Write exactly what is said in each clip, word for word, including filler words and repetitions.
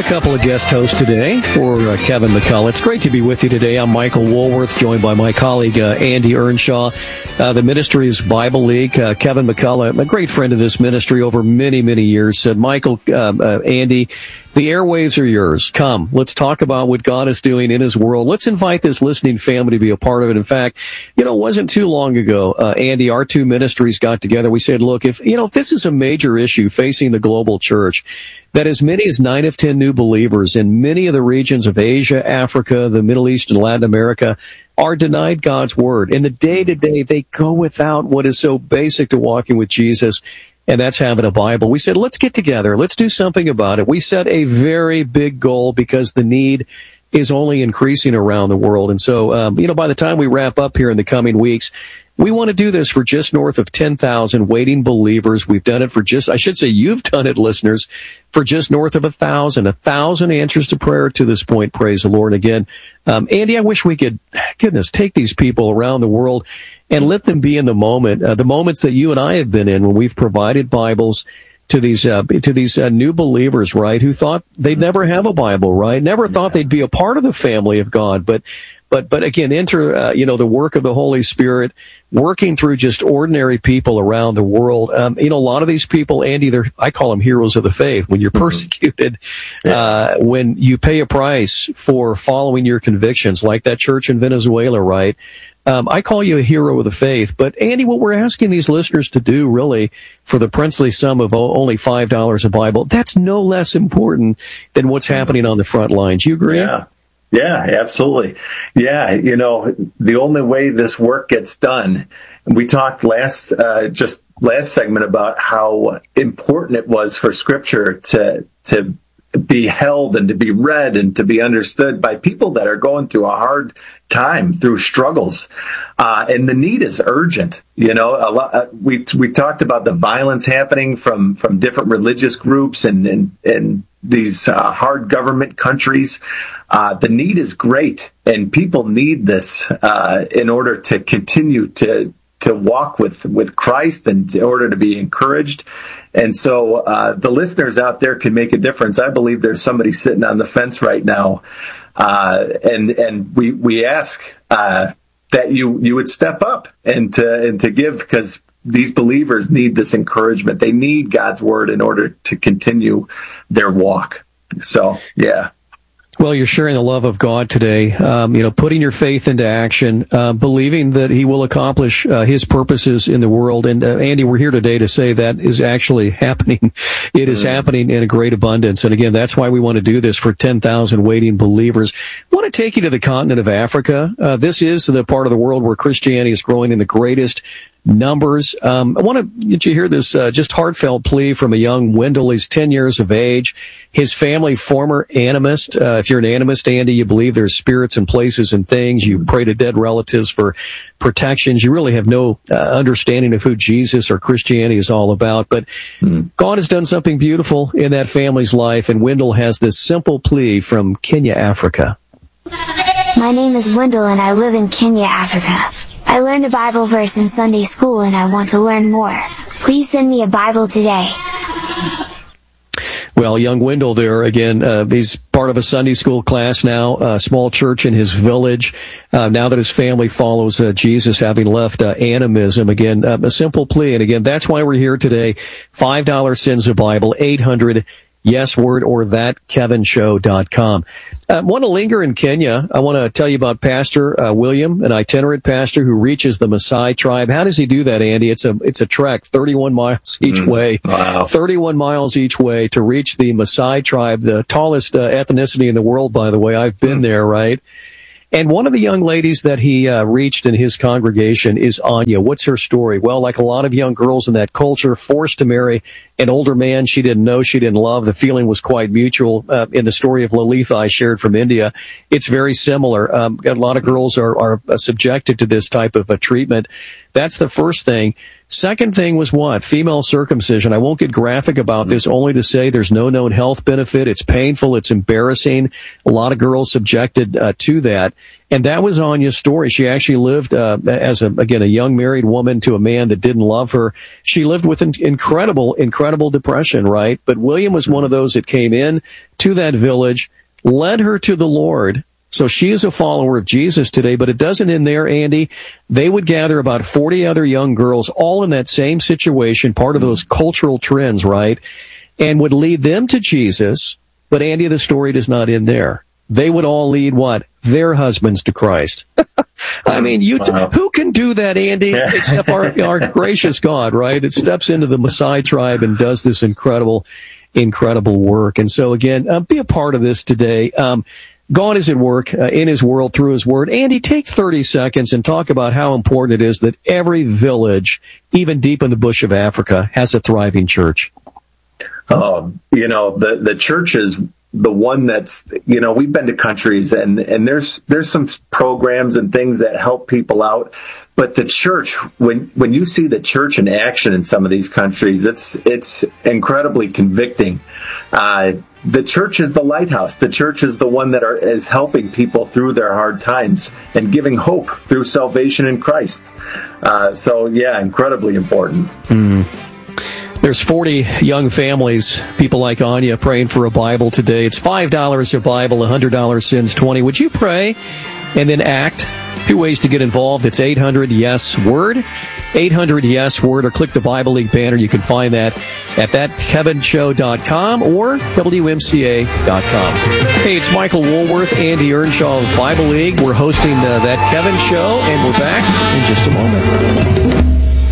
couple of guest hosts today for uh, Kevin McCullough. It's great to be with you today. I'm Michael Woolworth, joined by my colleague uh, Andy Earnshaw. Uh, the ministry is Bible League. Uh, Kevin McCullough, a great friend of this ministry over many, many years, said, Michael, uh, uh, Andy, the airwaves are yours. Come, let's talk about what God is doing in His world. Let's invite this listening family to be a part of it. In fact, you know, it wasn't too long ago, uh, Andy, our two ministries got together. We said, look, if, you know, if this is a major issue facing the global church, that as many as nine of ten new believers in many of the regions of Asia, Africa, the Middle East, and Latin America are denied God's word. In the day-to-day, they go without what is so basic to walking with Jesus, and that's having a Bible. We said, let's get together. Let's do something about it. We set a very big goal because the need is only increasing around the world. And so, um, you know, by the time we wrap up here in the coming weeks, we want to do this for just north of ten thousand waiting believers. We've done it for just, I should say you've done it, listeners, for just north of a thousand, a thousand answers to prayer to this point. Praise the Lord. Again, um, Andy, I wish we could, goodness, take these people around the world and let them be in the moment, uh, the moments that you and I have been in when we've provided Bibles to these, uh, to these uh, new believers, right, who thought they'd never have a Bible, right? Never thought they'd be a part of the family of God, but But, but again, enter, uh, you know, the work of the Holy Spirit, working through just ordinary people around the world. Um, you know, a lot of these people, Andy, they're, I call them heroes of the faith. When you're persecuted, mm-hmm. uh, when you pay a price for following your convictions, like that church in Venezuela, right? Um, I call you a hero of the faith. But Andy, what we're asking these listeners to do really for the princely sum of only five dollars a Bible, that's no less important than what's happening on the front lines. You agree? Yeah. Yeah, absolutely. Yeah, you know, the only way this work gets done, and we talked last, uh, just last segment about how important it was for Scripture to, to be held and to be read and to be understood by people that are going through a hard time, through struggles. Uh, and the need is urgent. You know, a lot, uh, we, we talked about the violence happening from, from different religious groups and, and, and these, uh, hard government countries. Uh, the need is great, and people need this, uh, in order to continue to, to walk with, with Christ and in order to be encouraged. And so, uh, the listeners out there can make a difference. I believe there's somebody sitting on the fence right now. Uh, and, and we, we ask, uh, that you, you would step up and to, and to give, because these believers need this encouragement. They need God's word in order to continue their walk. So, yeah. Well, you're sharing the love of God today, um, you know, putting your faith into action, uh, believing that He will accomplish uh, His purposes in the world. And, uh, Andy, we're here today to say that is actually happening. It is mm. happening in a great abundance. And again, that's why we want to do this for ten thousand waiting believers. I want to take you to the continent of Africa. Uh, this is the part of the world where Christianity is growing in the greatest numbers. Um, I want to get you hear this uh, just heartfelt plea from a young Wendell. He's ten years of age. His family, former animist. Uh, if you're an animist, Andy, you believe there's spirits and places and things. You pray to dead relatives for protections. You really have no uh, understanding of who Jesus or Christianity is all about. But mm. God has done something beautiful in that family's life, and Wendell has this simple plea from Kenya, Africa. My name is Wendell, and I live in Kenya, Africa. I learned a Bible verse in Sunday school, and I want to learn more. Please send me a Bible today. Well, young Wendell there, again, uh, he's part of a Sunday school class now, a small church in his village, uh, now that his family follows uh, Jesus, having left uh, animism. Again, uh, a simple plea, and again, that's why we're here today. five dollars sends a Bible, eight hundred Yes Word, or that kevin show dot com. I want to linger in Kenya. I want to tell you about Pastor uh, William, an itinerant pastor who reaches the Maasai tribe. How does he do that, Andy? It's a it's a trek, thirty-one miles each mm, way. Wow. thirty-one miles each way to reach the Maasai tribe, the tallest uh, ethnicity in the world, by the way. I've been mm. there, right? And one of the young ladies that he uh, reached in his congregation is Anya. What's her story? Well, like a lot of young girls in that culture, forced to marry an older man she didn't know, she didn't love. The feeling was quite mutual. Uh, in the story of Lalitha I shared from India, it's very similar. Um, a lot of girls are, are subjected to this type of uh, treatment. That's the first thing. Second thing was what? Female circumcision. I won't get graphic about this, only to say there's no known health benefit. It's painful. It's embarrassing. A lot of girls subjected uh, to that. And that was Anya's story. She actually lived uh, as, a, again, a young married woman to a man that didn't love her. She lived with an incredible, incredible depression, right? But William was one of those that came in to that village, led her to the Lord. So she is a follower of Jesus today, but it doesn't end there, Andy. They would gather about forty other young girls, all in that same situation, part of those cultural trends, right? And would lead them to Jesus. But Andy, the story does not end there. They would all lead what? Their husbands to Christ. I mean, you t- wow. Who can do that, Andy, except our, our gracious God, right? That steps into the Maasai tribe and does this incredible, incredible work. And so again, uh, be a part of this today. Um, God is at work uh, in His world through His Word. Andy, take thirty seconds and talk about how important it is that every village, even deep in the bush of Africa, has a thriving church. Um, you know, the, the church is the one that's, you know, we've been to countries and, and there's, there's some programs and things that help people out. But the church, when, when you see the church in action in some of these countries, it's, it's incredibly convicting. Uh, the church is the lighthouse. The church is the one that are, is helping people through their hard times and giving hope through salvation in Christ. Uh, so yeah, incredibly important. Mm. There's forty young families, people like Anya, praying for a Bible today. It's five dollars a Bible, one hundred dollars sends twenty. Would you pray and then act? Two ways to get involved. It's eight hundred yes word, eight hundred yes word, or click the Bible League banner. You can find that at that kevin show dot com or w m c a dot com. Hey, it's Michael Woolworth, Andy Earnshaw of Bible League. We're hosting uh, That Kevin Show, and we're back in just a moment.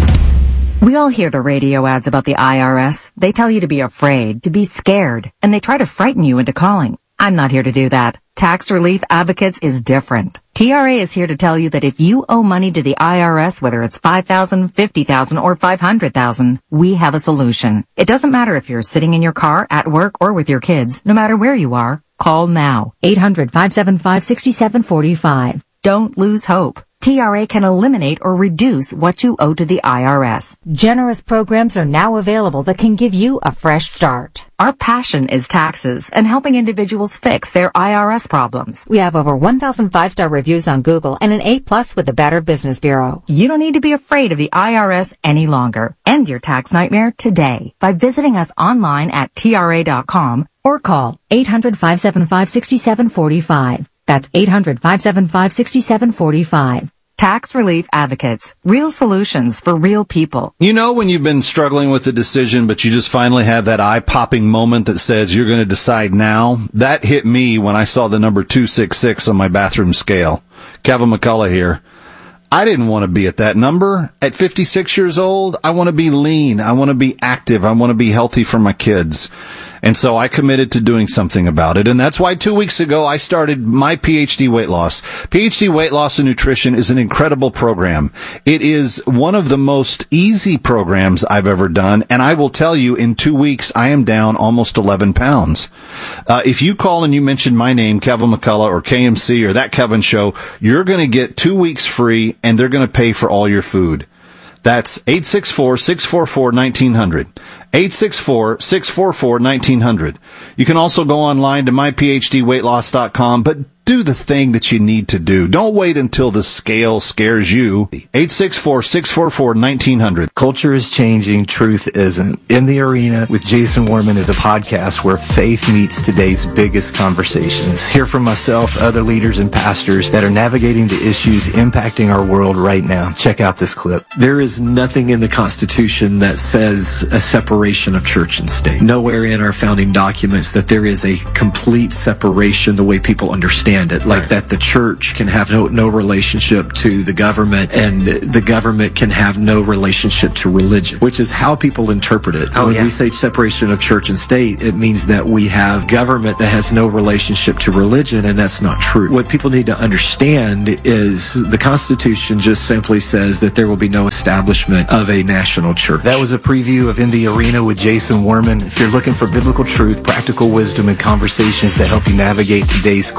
We all hear the radio ads about the I R S. They tell you to be afraid, to be scared, and they try to frighten you into calling. I'm not here to do that. Tax Relief Advocates is different. T R A is here to tell you that if you owe money to the I R S, whether it's five thousand dollars, fifty thousand dollars, or five hundred thousand dollars, we have a solution. It doesn't matter if you're sitting in your car, at work, or with your kids. No matter where you are, call now. eight hundred, five seven five, six seven four five. Don't lose hope. T R A can eliminate or reduce what you owe to the I R S. Generous programs are now available that can give you a fresh start. Our passion is taxes and helping individuals fix their I R S problems. We have over one thousand five-star reviews on Google and an A plus with the Better Business Bureau. You don't need to be afraid of the I R S any longer. End your tax nightmare today by visiting us online at T R A dot com or call eight hundred, five seven five, six seven four five. That's eight hundred, five seven five, six seven four five. Tax Relief Advocates. Real solutions for real people. You know when you've been struggling with a decision, but you just finally have that eye-popping moment that says you're going to decide now? That hit me when I saw the number two six six on my bathroom scale. Kevin McCullough here. I didn't want to be at that number. At fifty-six years old, I want to be lean. I want to be active. I want to be healthy for my kids. And so I committed to doing something about it. And that's why two weeks ago I started my P H D Weight Loss. P H D Weight Loss and Nutrition is an incredible program. It is one of the most easy programs I've ever done. And I will tell you, in two weeks, I am down almost eleven pounds. Uh, if you call and you mention my name, Kevin McCullough or K M C or That Kevin Show, you're going to get two weeks free and they're going to pay for all your food. That's eight six four, six four four, one nine zero zero. eight six four, six four four, one nine zero zero. You can also go online to my p h d weight loss dot com, but do the thing that you need to do. Don't wait until the scale scares you. eight six four, six four four, one nine zero zero. Culture is changing, truth isn't. In the Arena with Jason Warman is a podcast where faith meets today's biggest conversations. Hear from myself, other leaders and pastors that are navigating the issues impacting our world right now. Check out this clip. There is nothing in the Constitution that says a separation of church and state. Nowhere in our founding documents that there is a complete separation the way people understand it, like right. that the church can have no, no relationship to the government and the government can have no relationship to religion, which is how people interpret it. Oh, when yeah. we say separation of church and state, it means that we have government that has no relationship to religion, and that's not true. What people need to understand is the Constitution just simply says that there will be no establishment of a national church. That was a preview of In the Arena with Jason Warman. If you're looking for biblical truth, practical wisdom, and conversations that help you navigate today's culture,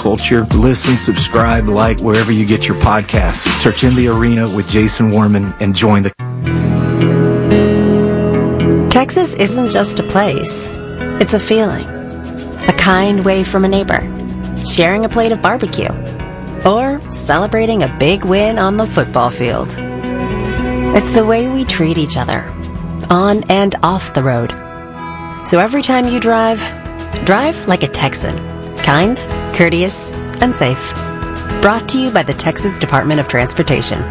Listen, subscribe, like wherever you get your podcasts. Search In the Arena with Jason Warman and join the... Texas isn't just a place. It's a feeling. A kind wave from a neighbor. Sharing a plate of barbecue. Or celebrating a big win on the football field. It's the way we treat each other. On and off the road. So every time you drive, drive like a Texan. Kind, courteous, and safe. Brought to you by the Texas Department of Transportation.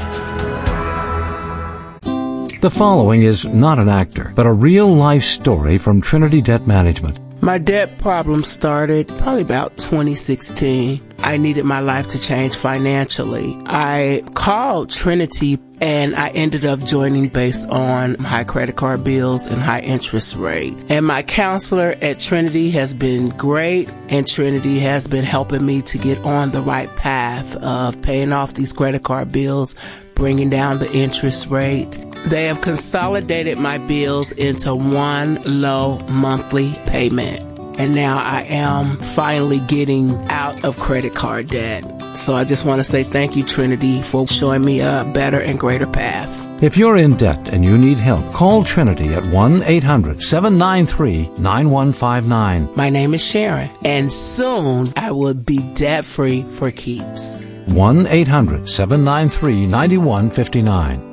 The following is not an actor, but a real-life story from Trinity Debt Management. My debt problem started probably about twenty sixteen. I needed my life to change financially. I called Trinity and I ended up joining based on high credit card bills and high interest rate. And my counselor at Trinity has been great, and Trinity has been helping me to get on the right path of paying off these credit card bills, bringing down the interest rate. They have consolidated my bills into one low monthly payment. And now I am finally getting out of credit card debt. So I just want to say thank you, Trinity, for showing me a better and greater path. If you're in debt and you need help, call Trinity at one eight hundred seven nine three nine one five nine. My name is Sharon, and soon I will be debt-free for keeps. one eight hundred seven nine three nine one five nine.